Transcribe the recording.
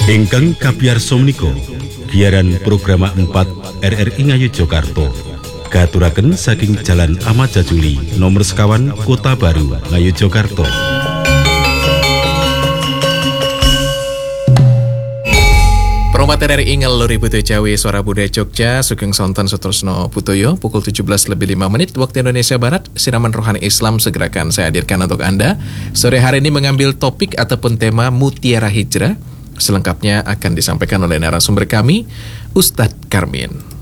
Ingkang kabiyarsa menika giaran program 4 RRI Ngayogyakarta katuraken saking Jalan Ahmad Jajuli nomor sekawan Kota Baru Ngayogyakarta. Perumat RRI ngalori Buto Jawi Suara Budaya Jogja Sugeng Sonten Sutresno Butoyo pukul 17:05 waktu Indonesia Barat. Siraman rohani Islam segera akan saya hadirkan untuk Anda. Sore hari ini mengambil topik ataupun tema Mutiara Hijrah. Selengkapnya akan disampaikan oleh narasumber kami, Ustadz Karmin.